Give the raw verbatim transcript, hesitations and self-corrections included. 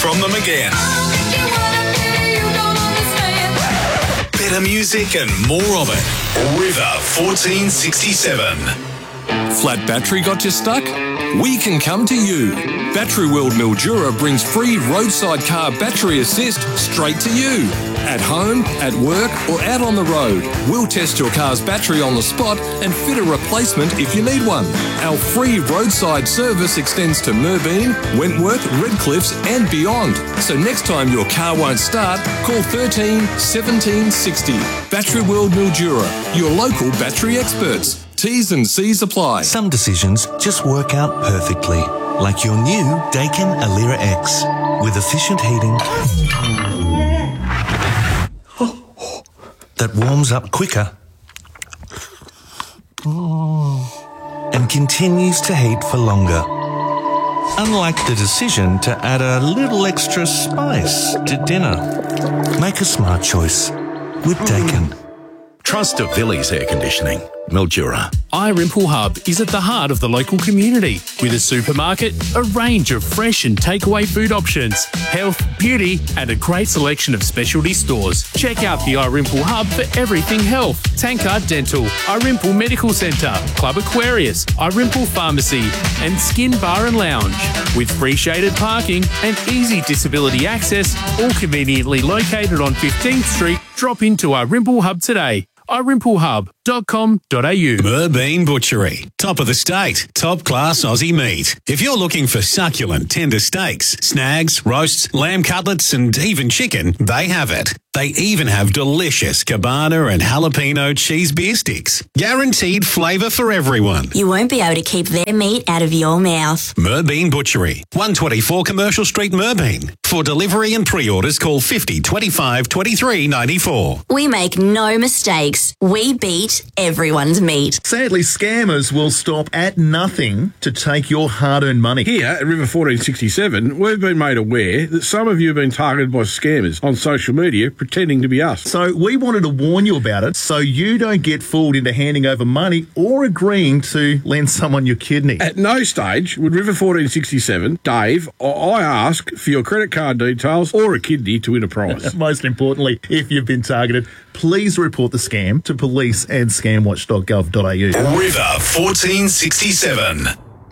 from them again. Better music and more of it. River fourteen sixty-seven. Flat battery got you stuck? We can come to you. Battery World Mildura brings free roadside car battery assist straight to you. At home, at work or out on the road, we'll test your car's battery on the spot and fit a replacement if you need one. Our free roadside service extends to Merbeen, Wentworth, Redcliffs and beyond. So next time your car won't start, call thirteen seventeen sixty. Battery World Mildura, your local battery experts. T's and C's apply. Some decisions just work out perfectly, like your new Daikin Alira X with efficient heating that warms up quicker and continues to heat for longer. Unlike the decision to add a little extra spice to dinner. Make a smart choice with Daikin. Trust of Villiers Air Conditioning, Mildura. iRimple Hub is at the heart of the local community with a supermarket, a range of fresh and takeaway food options, health, beauty and a great selection of specialty stores. Check out the iRimple Hub for everything health. Tankard Dental, iRimple Medical Centre, Club Aquarius, iRimple Pharmacy and Skin Bar and Lounge. With free shaded parking and easy disability access, all conveniently located on fifteenth Street, drop into iRimple Hub today. i rimple hub dot com dot a u. Merbeen Butchery. Top of the state. Top class Aussie meat. If you're looking for succulent, tender steaks, snags, roasts, lamb cutlets and even chicken, they have it. They even have delicious cabana and jalapeno cheese beer sticks. Guaranteed flavour for everyone. You won't be able to keep their meat out of your mouth. Merbeen Butchery. one twenty-four Commercial Street, Merbeen. For delivery and pre-orders, call fifty twenty-five twenty-three ninety-four. We make no mistakes. We beat everyone's meat. Sadly, scammers will stop at nothing to take your hard-earned money. Here at River fourteen sixty-seven, we've been made aware that some of you have been targeted by scammers on social media pretending to be us. So we wanted to warn you about it so you don't get fooled into handing over money or agreeing to lend someone your kidney. At no stage would River fourteen sixty-seven, Dave, or I ask for your credit card details or a kidney to win a prize. Most importantly, if you've been targeted, please report the scam to police and scam watch dot gov dot a u. River fourteen sixty-seven.